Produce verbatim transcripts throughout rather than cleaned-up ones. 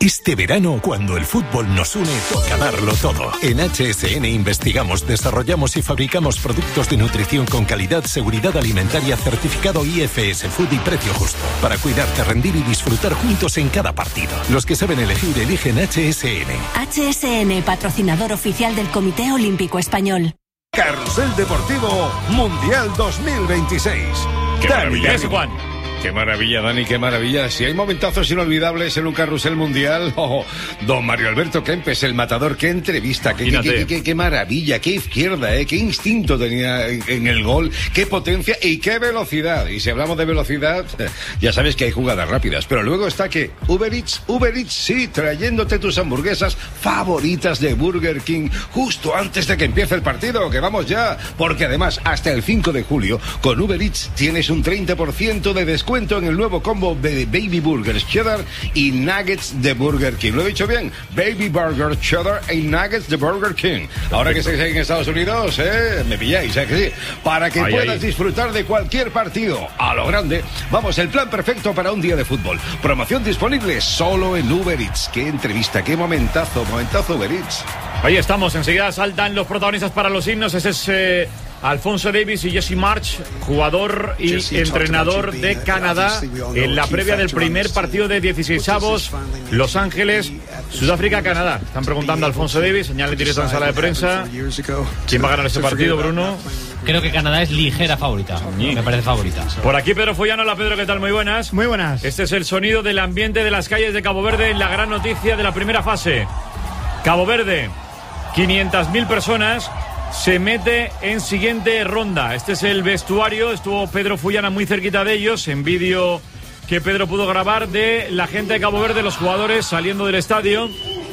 Este verano, cuando el fútbol nos une, toca darlo todo. En H S N investigamos, desarrollamos y fabricamos productos de nutrición con calidad, seguridad alimentaria, certificado I F S Food y precio justo. Para cuidarte, rendir y disfrutar juntos en cada partido. Los que saben elegir, eligen H S N. H S N, patrocinador oficial del Comité Olímpico Español. Carrusel Deportivo Mundial dos mil veintiséis. ¡Qué maravilla es, Juan! Qué maravilla, Dani, qué maravilla. Si hay momentazos inolvidables en un carrusel mundial, oh, don Mario Alberto Kempes, el matador, qué entrevista, qué, qué, qué, qué, qué maravilla, qué izquierda, eh, qué instinto tenía en, en el gol, qué potencia y qué velocidad. Y si hablamos de velocidad, ya sabes que hay jugadas rápidas, pero luego está que Uber Eats, Uber Eats, sí, trayéndote tus hamburguesas favoritas de Burger King justo antes de que empiece el partido, que vamos ya, porque además hasta el cinco de julio con Uber Eats tienes un treinta por ciento de descuento en el nuevo combo de Baby Burgers Cheddar y Nuggets de Burger King. ¿Lo he dicho bien? Baby Burgers Cheddar y Nuggets de Burger King. Ahora que estáis en Estados Unidos, ¿eh? Me pilláis, ¿eh? Que sí. Para que ay, puedas ay. disfrutar de cualquier partido a lo grande. Vamos, el plan perfecto para un día de fútbol. Promoción disponible solo en Uber Eats. Qué entrevista, qué momentazo, momentazo Uber Eats. Ahí estamos, enseguida saltan los protagonistas para los himnos. Ese es eh, Alfonso Davies y Jesse March, jugador y entrenador de Canadá, en la previa del primer partido de dieciseisavos, Los Ángeles, Sudáfrica, Canadá. Están preguntando a Alfonso Davies, señale directo en sala de prensa. ¿Quién va a ganar ese partido, Bruno? Creo que Canadá es ligera favorita. Me parece favorita. Por aquí Pedro Follano. Hola Pedro, ¿qué tal? Muy buenas. Muy buenas. Este es el sonido del ambiente de las calles de Cabo Verde en la gran noticia de la primera fase. Cabo Verde, quinientas mil personas, se mete en siguiente ronda. Este es el vestuario, estuvo Pedro Follana muy cerquita de ellos, en vídeo que Pedro pudo grabar de la gente de Cabo Verde, los jugadores saliendo del estadio.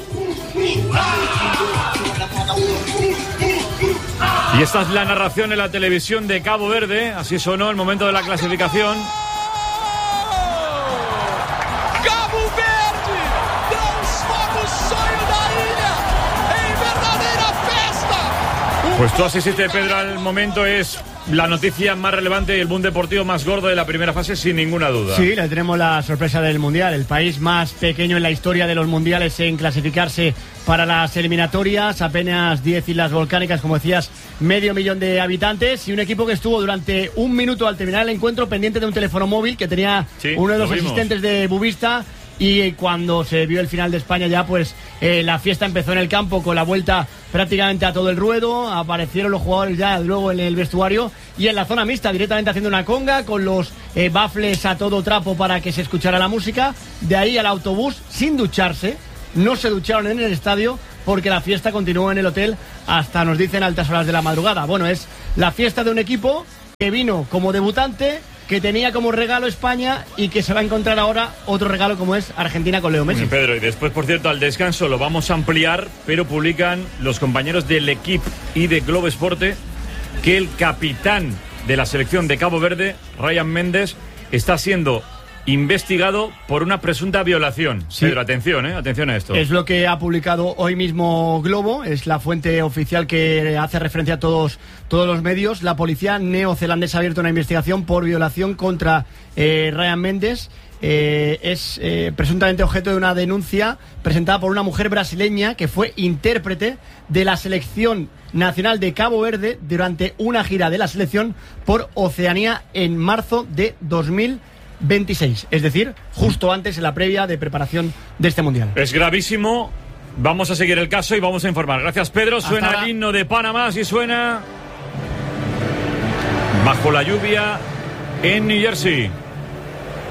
Y esta es la narración en la televisión de Cabo Verde, así sonó el momento de la clasificación. Pues tú asististe, Pedro, al momento. Es la noticia más relevante y el boom deportivo más gordo de la primera fase, sin ninguna duda. Sí, le tenemos la sorpresa del Mundial. El país más pequeño en la historia de los mundiales en clasificarse para las eliminatorias. Apenas diez islas volcánicas, como decías, medio millón de habitantes. Y un equipo que estuvo durante un minuto al terminar el encuentro pendiente de un teléfono móvil que tenía sí, uno de los asistentes de Bubista. Y cuando se vio el final de España ya, pues eh, la fiesta empezó en el campo con la vuelta prácticamente a todo el ruedo. Aparecieron los jugadores ya luego en el vestuario y en la zona mixta directamente haciendo una conga con los eh, bafles a todo trapo para que se escuchara la música. De ahí al autobús sin ducharse. No se ducharon en el estadio porque la fiesta continuó en el hotel hasta, nos dicen, altas horas de la madrugada. Bueno, es la fiesta de un equipo que vino como debutante, que tenía como regalo España y que se va a encontrar ahora otro regalo como es Argentina con Leo Messi. Pedro, y después, por cierto, al descanso lo vamos a ampliar, pero publican los compañeros del Equipo y de Globo Esporte que el capitán de la selección de Cabo Verde, Ryan Méndez, está siendo investigado por una presunta violación. Sí. Pedro, atención, ¿eh? Atención a esto. Es lo que ha publicado hoy mismo Globo, es la fuente oficial que hace referencia a todos, todos los medios. La policía neozelandesa ha abierto una investigación por violación contra eh, Ryan Méndez. Eh, es eh, presuntamente objeto de una denuncia presentada por una mujer brasileña que fue intérprete de la selección nacional de Cabo Verde durante una gira de la selección por Oceanía en marzo de dos mil veintiséis, es decir, justo antes, en la previa de preparación de este Mundial. Es gravísimo, vamos a seguir el caso y vamos a informar. Gracias, Pedro. Suena el himno de Panamá, así suena Bajo la lluvia en New Jersey.